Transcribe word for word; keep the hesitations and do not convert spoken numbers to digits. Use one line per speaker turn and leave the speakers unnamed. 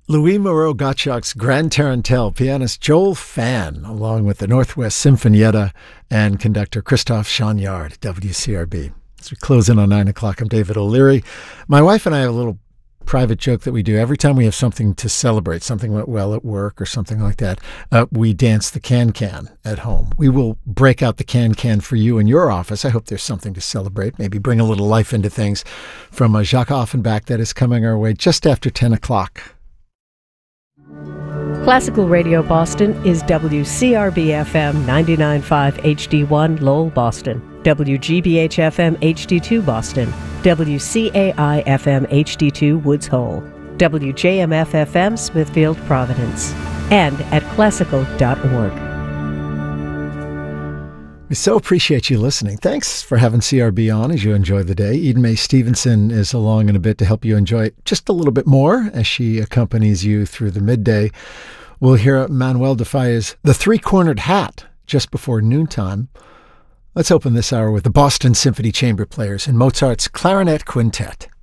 Louis Moreau Gottschalk's Grand Tarantelle, pianist Joel Fan, along with the Northwest Sinfonietta and conductor Christophe Chagnard at W C R B. As we close in on nine o'clock, I'm David O'Leary. My wife and I have a little private joke that we do every time we have something to celebrate, something went well at work or something like that. Uh, we dance the can-can at home. We will break out the can-can for you in your office. I hope there's something to celebrate, maybe bring a little life into things from uh, Jacques Offenbach that is coming our way just after ten o'clock.
Classical Radio Boston is W C R B F M ninety-nine point five H D one Lowell, Boston, W G B H F M H D two Boston, W C A I F M H D two Woods Hole, W J M F F M Smithfield, Providence, and at classical dot org.
We so appreciate you listening. Thanks for having C R B on as you enjoy the day. Eden Mae Stevenson is along in a bit to help you enjoy it just a little bit more as she accompanies you through the midday. We'll hear Manuel Defaya's The Three-Cornered Hat just before noontime. Let's open this hour with the Boston Symphony Chamber Players and Mozart's Clarinet Quintet.